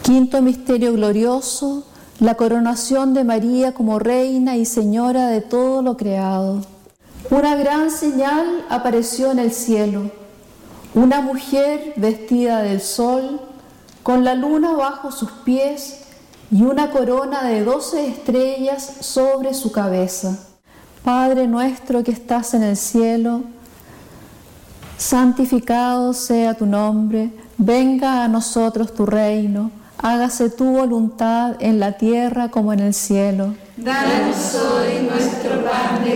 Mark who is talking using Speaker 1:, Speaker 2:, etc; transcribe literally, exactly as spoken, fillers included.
Speaker 1: Quinto misterio glorioso, la coronación de María como Reina y Señora de todo lo creado. Una gran señal apareció en el cielo, una mujer vestida del sol, con la luna bajo sus pies y una corona de doce estrellas sobre su cabeza. Padre nuestro que estás en el cielo, santificado sea tu nombre, venga a nosotros tu reino, hágase tu voluntad en la tierra como en el cielo.
Speaker 2: Danos hoy nuestro pan de